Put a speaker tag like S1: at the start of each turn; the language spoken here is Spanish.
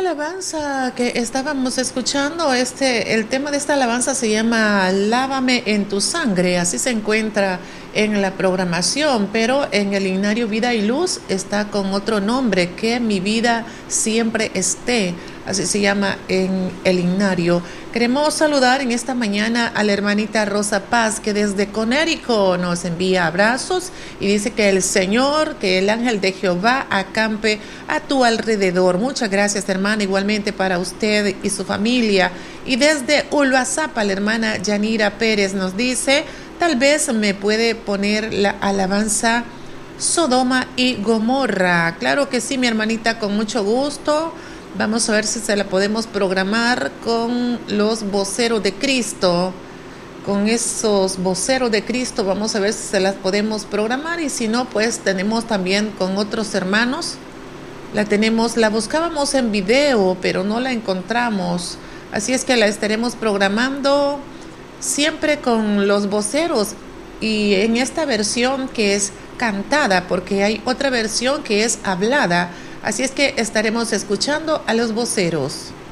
S1: alabanza que estábamos escuchando, el tema de esta alabanza se llama Lávame en tu sangre, así se encuentra en la programación, pero en el himnario Vida y Luz está con otro nombre, Que mi vida siempre esté, así se llama en el himnario. Queremos saludar en esta mañana a la hermanita Rosa Paz, que desde Connecticut nos envía abrazos y dice que el Señor, que el ángel de Jehová acampe a tu alrededor. Muchas gracias, hermana, igualmente para usted y su familia. Y desde Ulvazapa, la hermana Yanira Pérez nos dice, tal vez me puede poner la alabanza Sodoma y Gomorra. Claro que sí, mi hermanita, con mucho gusto. Vamos a ver si se la podemos programar con los voceros de Cristo. Con esos voceros de Cristo vamos a ver si se las podemos programar, y si no, pues tenemos también con otros hermanos. La buscábamos en video, pero no la encontramos. Así es que la estaremos programando siempre con los voceros y en esta versión que es cantada, porque hay otra versión que es hablada. Así es que estaremos escuchando a los voceros.